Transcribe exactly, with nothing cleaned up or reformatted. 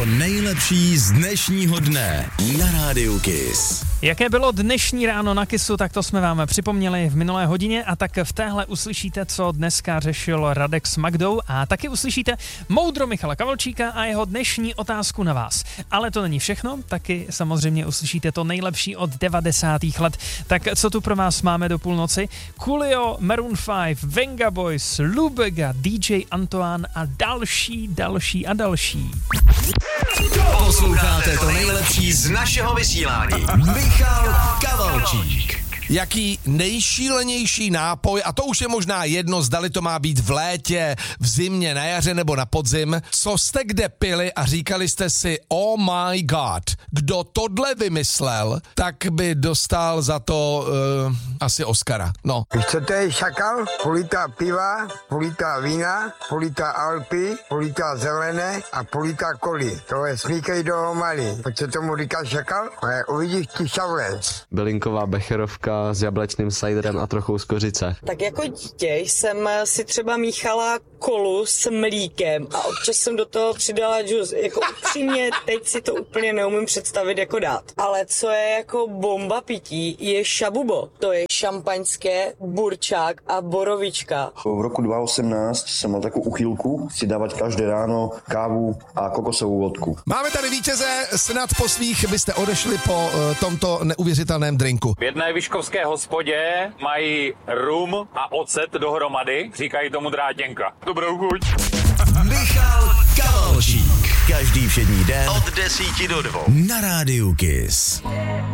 nejlepší z dnešního dne na Rádiu Kiss. Jaké bylo dnešní ráno na Kissu, tak to jsme vám připomněli v minulé hodině a tak v téhle uslyšíte, co dneska řešil Radek s Magdou a taky uslyšíte moudro Michala Kavalčíka a jeho dnešní otázku na vás. Ale to není všechno, taky samozřejmě uslyšíte to nejlepší od devadesátých let. Tak co tu pro vás máme do půlnoci? Coolio, Maroon pět, Venga Boys, Lubega, D J Antoine a další, další a další. Posloucháte to nejlepší z našeho vysílání. Michal Kavalčík. Jaký nejšílenější nápoj, a to už je možná jedno, zdali to má být v létě, v zimě, na jaře nebo na podzim, co jste kde pili a říkali jste si, oh my god, kdo tohle vymyslel, tak by dostal za to uh, asi Oscara. No. Víš, co to je šakal? Polita piva, polita vína, polita Alpy, polita zelené a polita koli. To je smíkej do malý. Proč se tomu říká šakal? Ale uvidíš ti šavlec. Bylinková becherovka s jablečným ciderem a trochou z kořice. Tak jako dítě jsem si třeba míchala kolu s mlíkem a občas jsem do toho přidala džus. Jako upřímně, teď si to úplně neumím představit jako dát. Ale co je jako bomba pití, je šabubo. To je šampaňské, burčák a borovička. V roku dva tisíce osmnáct jsem měl takovou uchylku si dávat každé ráno kávu a kokosovou vodku. Máme tady vítěze, snad po svých byste odešli po uh, tomto neuvěřitelném drinku. V jedné vyškovské hospodě mají rum a ocet dohromady, říkají tomu drátěnka. Dobrou chuť. Michal Kavalčík. Každý všední den od desíti do dvou na Rádiu Kiss.